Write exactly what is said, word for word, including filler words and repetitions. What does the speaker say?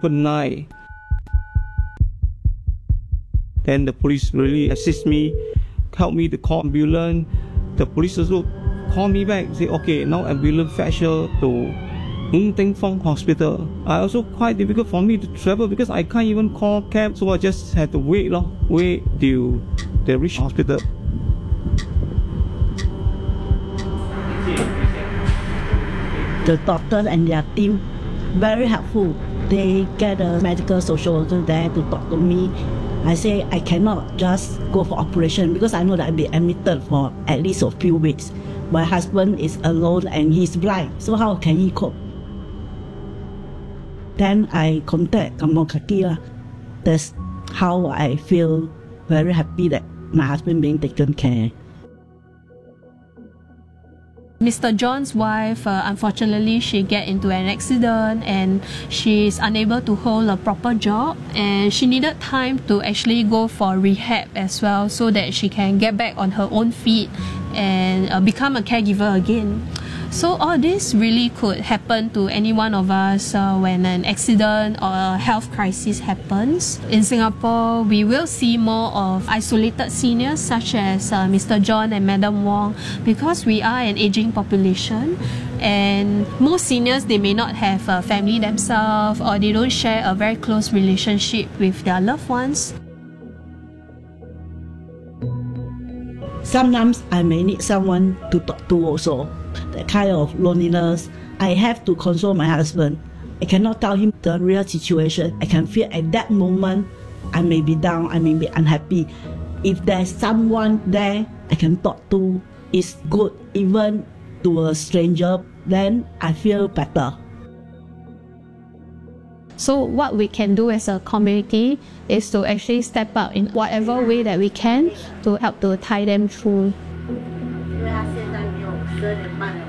triple nine. Then the police really assist me, help me to call ambulance. The police also call me back, say, okay, now ambulance fetch her to Ng Teng Fong Hospital. I also quite difficult for me to travel because I can't even call cab, so I just had to wait, lor, wait till they reach hospital. The doctor and their team very helpful. They get a medical social worker there to talk to me. I say I cannot just go for operation because I know that I'll be admitted for at least a few weeks. My husband is alone and he's blind, so how can he cope? Then I contact Kampong Kaki. That's how I feel very happy that my husband being taken care. Mister John's wife, uh, unfortunately, she get into an accident and she's unable to hold a proper job, and she needed time to actually go for rehab as well so that she can get back on her own feet and uh, become a caregiver again. So all this really could happen to any one of us uh, when an accident or a health crisis happens. In Singapore, we will see more of isolated seniors such as uh, Mister John and Madam Wong because we are an aging population, and most seniors, they may not have a family themselves or they don't share a very close relationship with their loved ones. Sometimes I may need someone to talk to also. That kind of loneliness, I have to console my husband. I cannot tell him the real situation. I can feel at that moment I may be down, I may be unhappy. If there's someone there I can talk to, it's good. Even to a stranger, then I feel better. So what we can do as a community is to actually step up in whatever way that we can to help to tie them through.